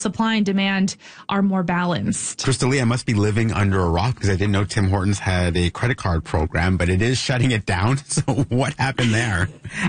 supply and demand are more balanced. Crystal Lee, I must be living under a rock because I didn't know Tim Hortons had a credit card program, but it is shutting it down. So what happened there?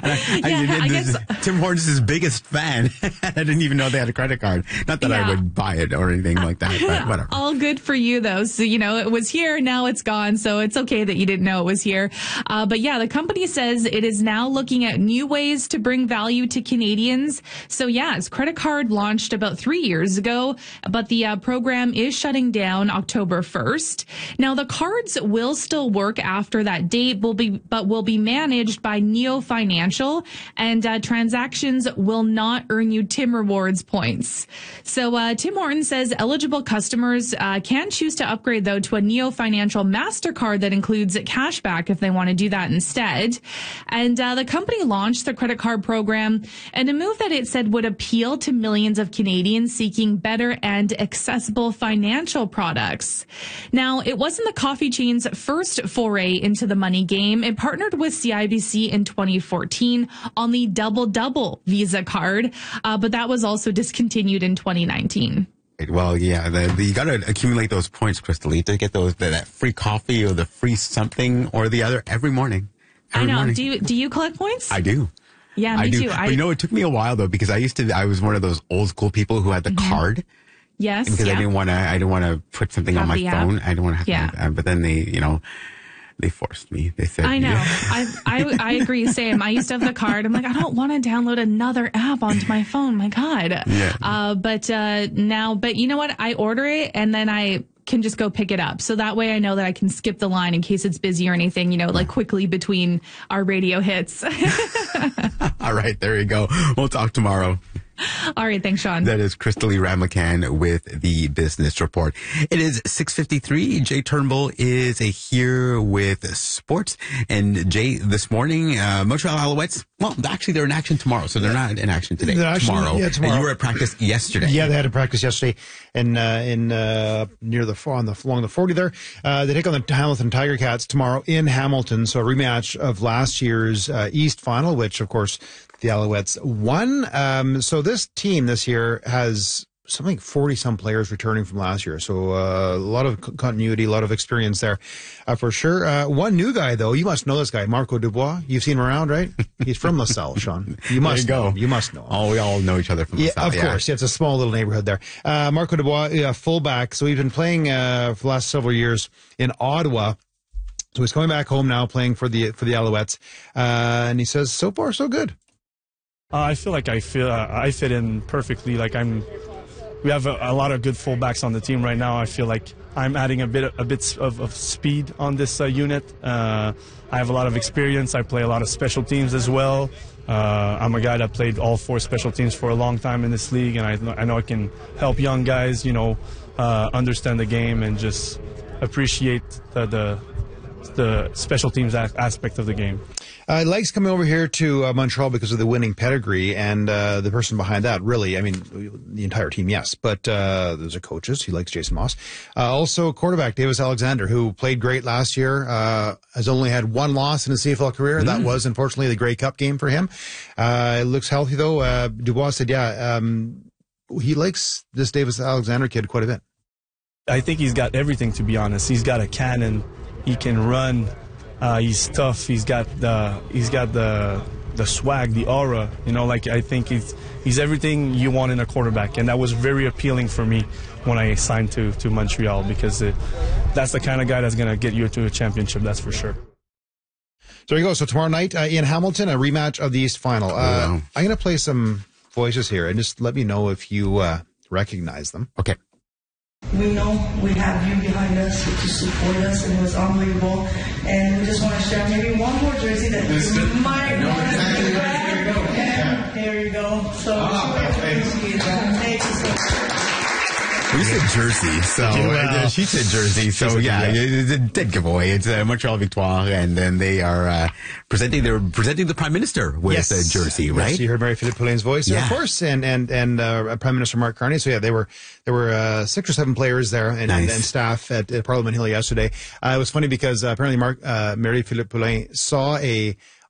I guess Tim Hortons is his biggest fan. I didn't even know they had a credit card. Not that I would buy it or anything like that, but whatever. All good for you, though. So, it was here. Now it's gone. So it's okay that you didn't know it was here. But yeah, the company says it is now looking at new ways to bring value to Canadians. So yeah, its credit card launched about 3 years ago, but the program is shutting down October 1st. Now, the cards will still work after that date, but will be managed by Neo Financial, and transactions will not earn you Tim Rewards points. So Tim Hortons says eligible customers can choose to upgrade, though, to a Neo Financial MasterCard that includes cashback if they want to do that instead. And the company launched the credit card program in a move that it said would appeal to millions of Canadians seeking better and accessible financial products. Now, it wasn't the coffee chain's first foray into the money game. It partnered with CIBC in 2014 on the Double Double Visa card, but that was also discontinued in 2019. Well, yeah, you got to accumulate those points, Crystal Lee, to get that free coffee or the free something or the other every morning. I know. Morning. Do you collect points? I do. Yeah, me too. But it took me a while though, because I was one of those old school people who had the card. Yes. Because I didn't want to put something on my phone. I didn't want to have to, but then they forced me. They said, I know. I agree. Same. I used to have the card. I'm like, I don't want to download another app onto my phone. My God. Yeah. But you know what? I order it and then I can just go pick it up. So that way I know that I can skip the line in case it's busy or anything, like quickly between our radio hits. All right. There you go. We'll talk tomorrow. All right. Thanks, Sean. That is Crystal Lee Ramacan with the Business Report. It is 6:53. Jay Turnbull is here with sports. And Jay, this morning, Montreal Alouettes, well, actually they're in action tomorrow. So they're not in action today. Tomorrow. Yeah, tomorrow. And you were at practice yesterday. Yeah, they had a practice yesterday and near along the 40 there. They take on the Hamilton Tiger Cats tomorrow in Hamilton. So a rematch of last year's East final, which of course the Alouettes won. So this team this year has something 40-some players returning from last year. So a lot of continuity, a lot of experience there for sure. One new guy, though. You must know this guy, Marco Dubois. You've seen him around, right? He's from LaSalle, Sean. You must know him. You must know him. Oh, we all know each other from LaSalle. Of course. Yeah, it's a small little neighborhood there. Marco Dubois, fullback. So he's been playing for the last several years in Ottawa. So he's coming back home now, playing for the Alouettes. And he says, so far, so good. I feel like I fit in perfectly. We have a lot of good fullbacks on the team right now. I feel like I'm adding a bit of speed on this unit. I have a lot of experience. I play a lot of special teams as well. I'm a guy that played all 4 special teams for a long time in this league, and I know I can help young guys, understand the game and just appreciate the special teams aspect of the game. He likes coming over here to Montreal because of the winning pedigree and the person behind that, really. I mean, the entire team, yes. But those are coaches. He likes Jason Moss. Also, quarterback Davis Alexander, who played great last year, has only had 1 loss in his CFL career. That was, unfortunately, the Grey Cup game for him. It looks healthy, though. Dubois said, he likes this Davis Alexander kid quite a bit. I think he's got everything, to be honest. He's got a cannon. He can run. He's tough. He's got the swag, the aura. I think he's everything you want in a quarterback, and that was very appealing for me when I signed to Montreal, because that's the kind of guy that's going to get you to a championship. That's for sure. There you go. So tomorrow night in Hamilton, a rematch of the East Final. I'm going to play some voices here, and just let me know if you recognize them. Okay. We know we have you behind us to support us, and it was unbelievable. And we just want to share maybe one more jersey that you might want to grab. And there you go. So appreciate that. Thank you so much. We said Jersey, so she said Jersey. So it's a dead giveaway. It's Montreal Victoire, and then they are presenting the Prime Minister with Jersey, right? Yes, you heard Marie-Philippe Poulain's voice, of course, and Prime Minister Mark Carney. So there were 6 or 7 players there and staff at Parliament Hill yesterday. It was funny because apparently Marie-Philippe Poulain saw a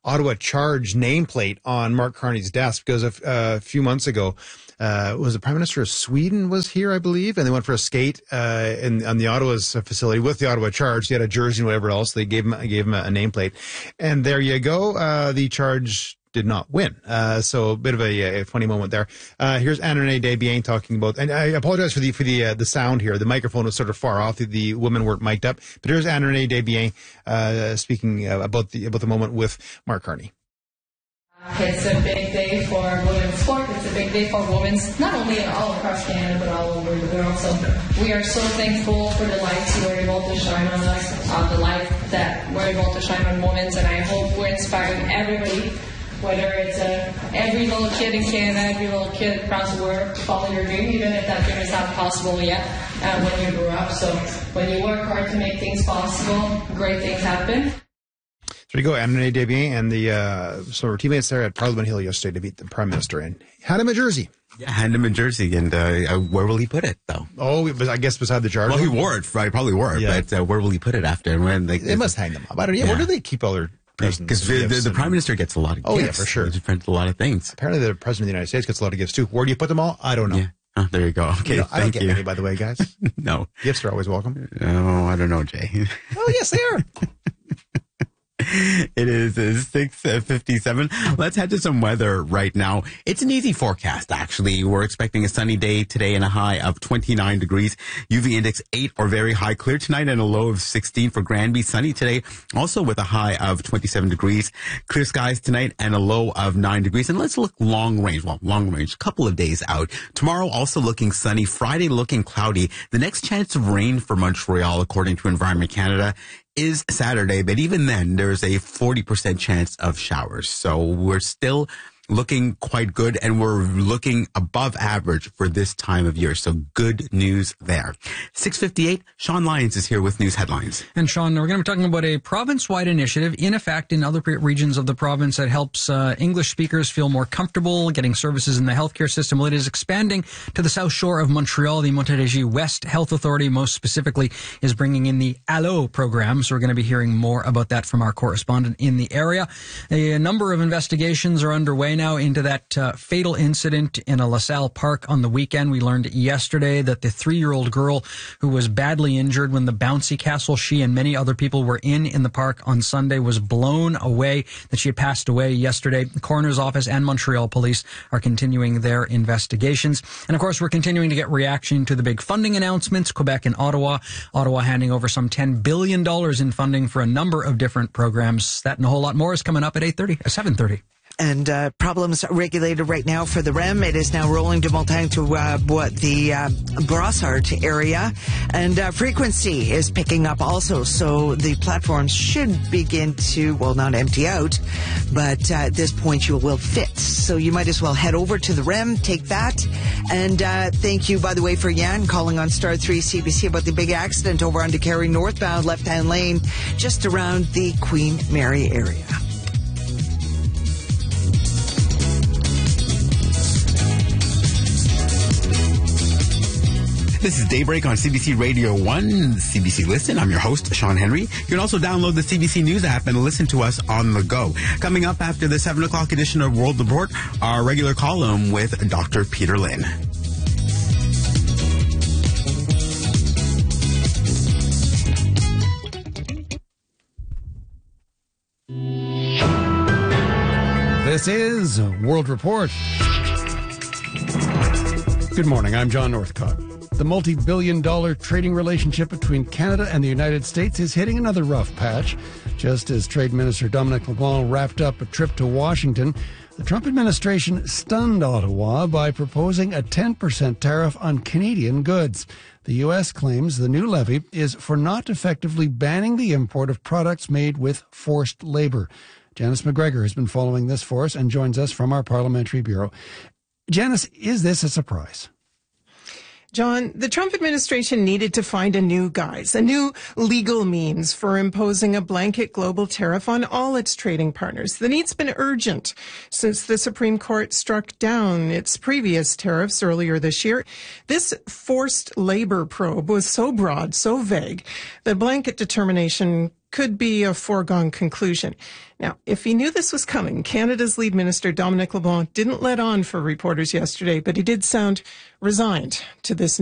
Ottawa Charge nameplate on Mark Carney's desk because a few months ago, was the Prime Minister of Sweden was here, I believe, and they went for a skate on the Ottawa's facility with the Ottawa Charge. They had a jersey and whatever else. They gave him a nameplate, and there you go. The Charge did not win. So a bit of a funny moment there. Here's Anne-Renee Desbiens talking about, and I apologize for the sound here. The microphone was sort of far off. The women weren't mic'd up. But here's Anne-Renee Desbiens speaking about the moment with Mark Carney. It's a big day for women's sport. It's a big day for women, not only all across Canada, but all over the world. So we are so thankful for the lights you were able to shine on us, the light that we're able to shine on women, and I hope we're inspiring everybody, whether it's every little kid in Canada, every little kid across the world, to follow your dream, even if that dream is not possible yet when you grew up. So when you work hard to make things possible, great things happen. There you go, Anne-Renee Desbiens, and so her teammates there at Parliament Hill yesterday to beat the Prime Minister and had him a jersey. Yeah, hand him a jersey, and where will he put it, though? Oh, I guess beside the Charge. Well, he wore it, right? Probably wore it, yeah. But where will he put it after? And they must hang them up. I don't know. Yeah. Where do they keep all their presents? Because the Prime Minister gets a lot of gifts. Oh, yeah, for sure. He gets a lot of things. Apparently, the President of the United States gets a lot of gifts, too. Where do you put them all? I don't know. Yeah. Oh, there you go. Okay, I don't get any, by the way, guys. No. Gifts are always welcome. No, I don't know, Jay. Oh, yes, they are. It is 6:57. Let's head to some weather right now. It's an easy forecast, actually. We're expecting a sunny day today and a high of 29 degrees. UV index 8 or very high. Clear tonight and a low of 16 for Granby. Sunny today, also with a high of 27 degrees. Clear skies tonight and a low of 9 degrees. And let's look long range, a couple of days out. Tomorrow also looking sunny. Friday looking cloudy. The next chance of rain for Montreal, according to Environment Canada, is Saturday, but even then, there's a 40% chance of showers. So we're still looking quite good, and we're looking above average for this time of year. So good news there. 6:58, Sean Lyons is here with news headlines. And Sean, we're going to be talking about a province-wide initiative in effect in other regions of the province that helps English speakers feel more comfortable getting services in the healthcare system. Well, it is expanding to the south shore of Montreal. The Montérégie West Health Authority, most specifically, is bringing in the ALLO program. So we're going to be hearing more about that from our correspondent in the area. A number of investigations are underway now into that fatal incident in a LaSalle park on the weekend. We learned yesterday that the 3-year-old girl who was badly injured when the bouncy castle she and many other people were in the park on Sunday was blown away, that she had passed away yesterday. The coroner's office and Montreal police are continuing their investigations. And of course, we're continuing to get reaction to the big funding announcements. Quebec and Ottawa handing over some $10 billion in funding for a number of different programs. That and a whole lot more is coming up at 7:30. And problems regulated right now for the REM. It is now rolling to Montagne to the Brossard area. And frequency is picking up also. So the platforms should begin to, well, not empty out, but at this point you will fit. So you might as well head over to the REM, take that. And thank you, by the way, for Yan calling on Star 3 CBC about the big accident over on DeCarry northbound left-hand lane just around the Queen Mary area. This is Daybreak on CBC Radio 1, CBC Listen. I'm your host, Sean Henry. You can also download the CBC News app and listen to us on the go. Coming up after the 7 o'clock edition of World Report, our regular column with Dr. Peter Lynn. This is World Report. Good morning, I'm John Northcott. The multi-billion-dollar trading relationship between Canada and the United States is hitting another rough patch. Just as Trade Minister Dominic LeBlanc wrapped up a trip to Washington, the Trump administration stunned Ottawa by proposing a 10% tariff on Canadian goods. The U.S. claims the new levy is for not effectively banning the import of products made with forced labor. Janice McGregor has been following this for us and joins us from our Parliamentary Bureau. Janice, is this a surprise? John, the Trump administration needed to find a new guise, a new legal means for imposing a blanket global tariff on all its trading partners. The need's been urgent since the Supreme Court struck down its previous tariffs earlier this year. This forced labor probe was so broad, so vague, the blanket determination could be a foregone conclusion. Now, if he knew this was coming, Canada's lead minister, Dominic LeBlanc, didn't let on for reporters yesterday, but he did sound resigned to this